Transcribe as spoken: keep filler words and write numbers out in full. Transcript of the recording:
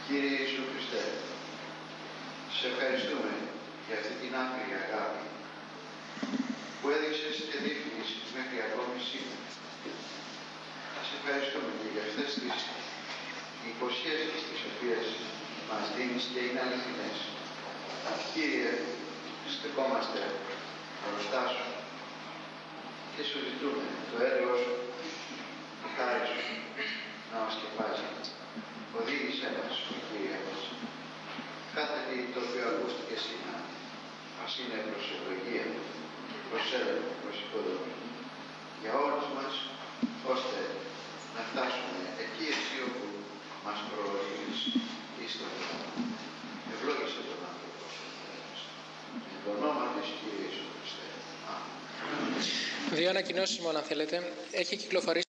Κύριε Ιησού Χριστέ, σε ευχαριστούμε για αυτή την άκρη αγάπη που έδειξες και δείχνεις μέχρι ακόμη σήμερα. Σε ευχαριστούμε και για αυτές τις υποσχέσεις τις οποίες μας δίνεις και είναι αληθινές. Κύριε, στεκόμαστε μπροστά σου και σου ζητούμε το έργο σου, τη χάρη σου να μας σκεπάζει. Οδήγησέ μας, Κύριε μας. Κάθε τι το οποίο ακούστηκε σήμερα μας είναι προς ευλογία, προς έλεγχο, προς υποδομή για όλους μας, ώστε να φτάσουμε εκεί εσύ όπου μας προορίζεις εις το Θεό. Ευλόγησε τον άνθρωπο σου. Εν το όνομα της Κύριε Ιησού Χριστέ. Δύο ανακοινώσεις μόνο αν θέλετε. Έχει κυκλοφορήσει